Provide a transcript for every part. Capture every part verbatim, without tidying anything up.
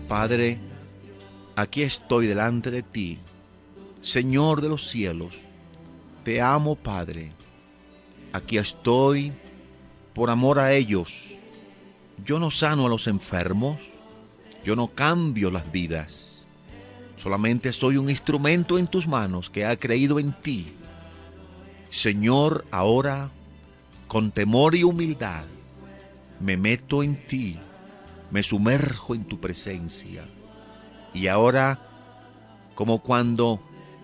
Padre, aquí estoy delante de ti, Señor de los cielos. Te amo, Padre. Aquí estoy por amor a ellos. Yo no sano a los enfermos. Yo no cambio las vidas. Solamente soy un instrumento en tus manos que ha creído en ti. Señor, ahora, con temor y humildad, me meto en ti, me sumerjo en tu presencia. Y ahora, como cuando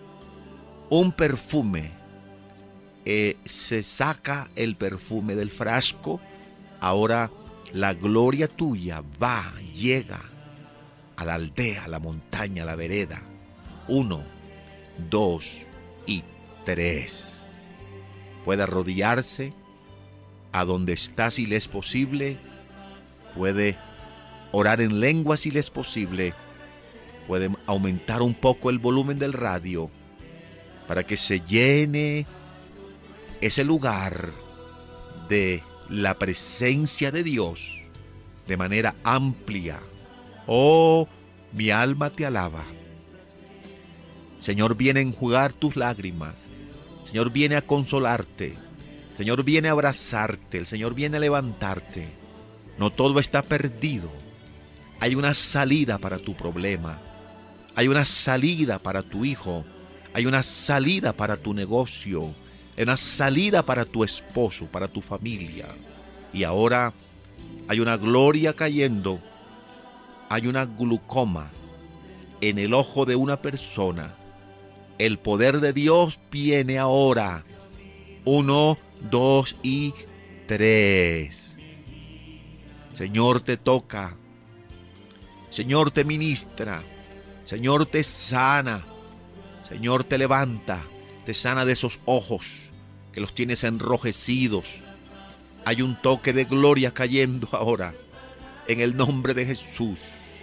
un perfume eh, se saca el perfume del frasco, ahora la gloria tuya va, llega a la aldea, a la montaña, a la vereda. Uno, dos y tres. Puede arrodillarse a donde está si le es posible. Puede orar en lengua si le es posible. Puede aumentar un poco el volumen del radio para que se llene ese lugar de la presencia de Dios de manera amplia. Oh, mi alma te alaba. Señor, viene a enjugar tus lágrimas. Señor, viene a consolarte. Señor, viene a abrazarte. El Señor viene a levantarte. No todo está perdido. Hay una salida para tu problema. Hay una salida para tu hijo. Hay una salida para tu negocio. Hay una salida para tu esposo, para tu familia. Y ahora hay una gloria cayendo. Hay una glaucoma en el ojo de una persona. El poder de Dios viene ahora. Uno, dos y tres. Señor, te toca. Señor, te ministra. Señor, te sana. Señor, te levanta. Te sana de esos ojos que los tienes enrojecidos. Hay un toque de gloria cayendo ahora en el nombre de Jesús.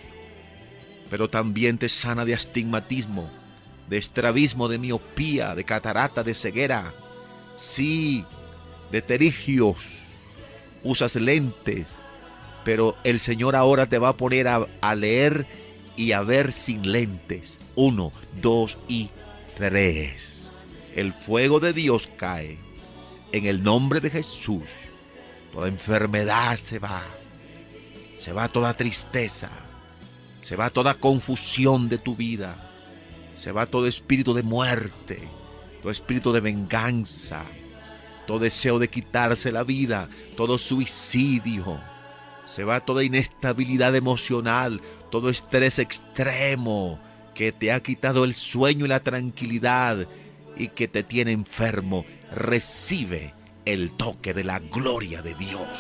Pero también te sana de astigmatismo, de estrabismo, de miopía, de catarata, de ceguera. Sí, de pterigios. Usas lentes, pero el Señor ahora te va a poner a, a leer y a ver sin lentes. Uno, dos y tres. El fuego de Dios cae en el nombre de Jesús. Toda enfermedad se va. Se va toda tristeza. Se va toda confusión de tu vida. Se va todo espíritu de muerte, todo espíritu de venganza, todo deseo de quitarse la vida, todo suicidio. Se va toda inestabilidad emocional, todo estrés extremo que te ha quitado el sueño y la tranquilidad y que te tiene enfermo. Recibe el toque de la gloria de Dios.